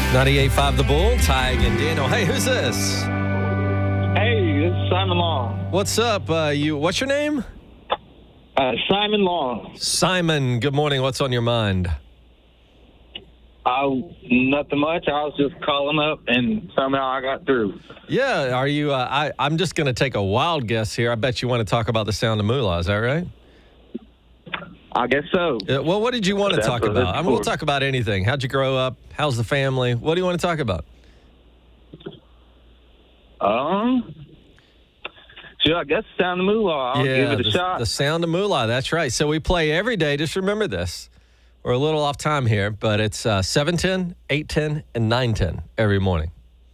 98.5 The Bull, Tig and Daniel. Hey, who's this? Hey, this is Simon Long. What's up? What's your name? Simon Long. Simon, good morning. What's on your mind? Nothing much. I was just calling up, and somehow I got through. Yeah, are you? I'm just going to take a wild guess here. I bet you want to talk about the sound of moolah. Is that right? I guess so. Well, what did you want to talk about? We'll talk about anything. How'd you grow up? How's the family? What do you want to talk about? I guess the sound of moolah. I'll give it a shot. The sound of moolah. That's right. So we play every day. Just remember this. We're a little off time here, but it's 7:10, 8:10, and 9:10 every morning.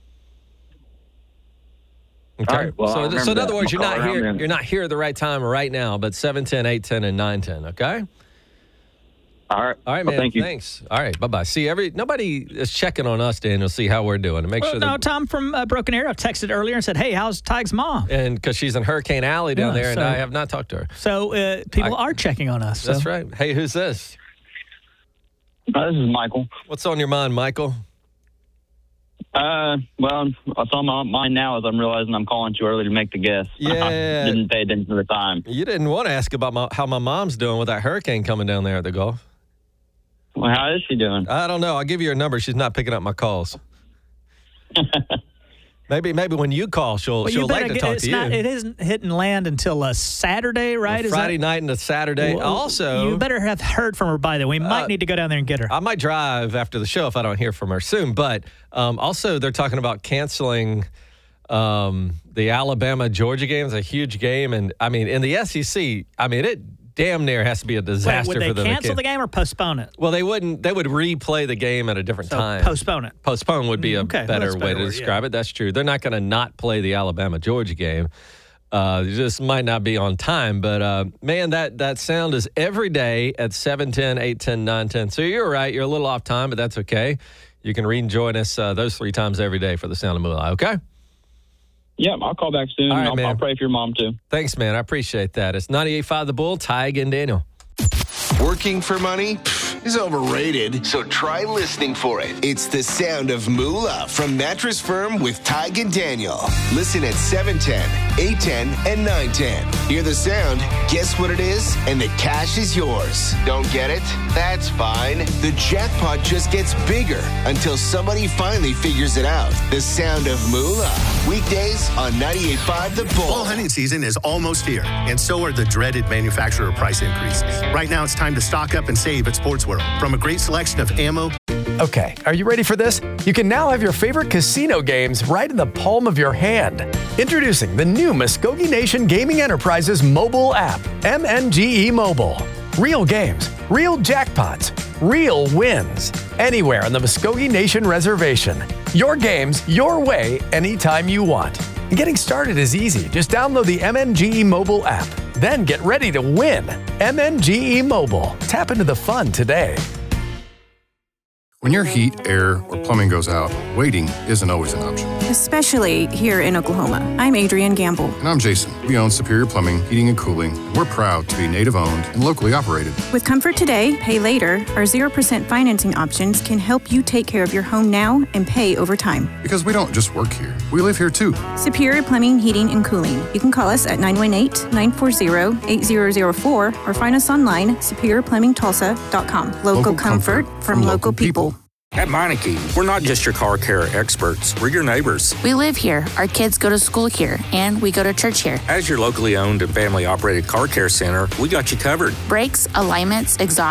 Okay. All right, well, so in other words, you're not here. You're not here at the right time right now, but 7:10, 8:10, and 9:10. Okay. All right, man. Well, thank you. Thanks. All right, bye-bye. See, nobody is checking on us, Daniel, see how we're doing. And make sure. No, Tom from Broken Arrow texted earlier and said, "Hey, how's Tig's mom?" And because she's in Hurricane Alley down there, and I have not talked to her. So people are checking on us. That's right. Hey, who's this? This is Michael. What's on your mind, Michael? Well, what's on my mind now is I'm realizing I'm calling too early to make the guess. Yeah. I didn't pay attention to the time. You didn't want to ask about how my mom's doing with that hurricane coming down there at the Gulf. Well, how is she doing? I don't know. I'll give you her number. She's not picking up my calls. Maybe when you call, she'll like to talk to you. It isn't hitting land until Saturday, right? Friday night into Saturday. Well, also, you better have heard from her by then. We might need to go down there and get her. I might drive after the show if I don't hear from her soon. But also, they're talking about canceling the Alabama-Georgia game. It's a huge game. And, I mean, in the SEC, it damn near has to be a disaster for them. Would they cancel the game or postpone it? Well, they wouldn't. They would replay the game at a different time. Postpone it. Postpone would be a better way to describe it. That's true. They're not going to not play the Alabama-Georgia game. It just might not be on time. But, man, that sound is every day at 7:10, 8:10, 9:10. So you're right. You're a little off time, but that's okay. You can rejoin us those 3 times every day for the sound of moolah, okay? Yeah, I'll call back soon. All right, I'll pray for your mom, too. Thanks, man. I appreciate that. It's 98.5 The Bull, Tig and Daniel. Working for money is overrated, so try listening for it. It's the sound of moolah from Mattress Firm with Tig and Daniel. Listen at 7:10, 8:10, and 9:10. Hear the sound, guess what it is, and the cash is yours. Don't get it? That's fine. The jackpot just gets bigger until somebody finally figures it out. The sound of moolah. Weekdays on 98.5 The Bull. Fall hunting season is almost here, and so are the dreaded manufacturer price increases. Right now, it's time to stock up and save at Sports World. From a great selection of ammo. Okay, are you ready for this? You can now have your favorite casino games right in the palm of your hand. Introducing the new Muskogee Nation Gaming Enterprises mobile app, MNGE Mobile. Real games, real jackpots, real wins. Anywhere on the Muskogee Nation Reservation. Your games, your way, anytime you want. And getting started is easy. Just download the MNGE Mobile app. Then get ready to win. MNGE Mobile. Tap into the fun today. When your heat, air, or plumbing goes out, waiting isn't always an option. Especially here in Oklahoma. I'm Adrienne Gamble. And I'm Jason. We own Superior Plumbing, Heating, and Cooling. And we're proud to be Native-owned and locally operated. With Comfort Today, Pay Later, our 0% financing options can help you take care of your home now and pay over time. Because we don't just work here. We live here, too. Superior Plumbing, Heating, and Cooling. You can call us at 918-940-8004 or find us online, superiorplumbingtulsa.com. Local comfort from local people. At Meineke, we're not just your car care experts. We're your neighbors. We live here, our kids go to school here, and we go to church here. As your locally owned and family-operated car care center, we got you covered. Brakes, alignments, exhaust,